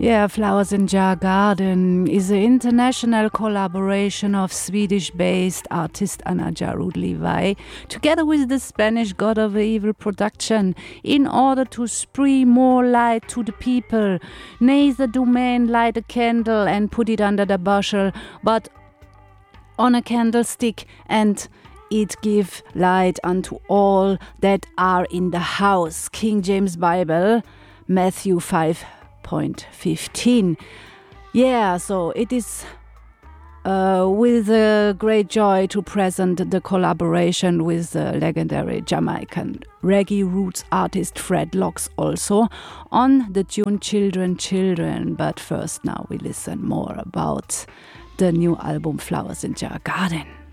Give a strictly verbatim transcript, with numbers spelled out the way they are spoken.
Yeah, Flowers in Jar Garden is an international collaboration of Swedish-based artist Anna Jarud Levi together with the Spanish God of Evil production in order to spread more light to the people. Neither do men light a candle and put it under the bushel, but on a candlestick, and it give light unto all that are in the house. King James Bible, Matthew five point fifteen. Yeah, so it is uh, with a great joy to present the collaboration with the legendary Jamaican reggae roots artist Fred Locks also on the tune Children, Children. But first now we listen more about the new album Flowers in Jar Garden.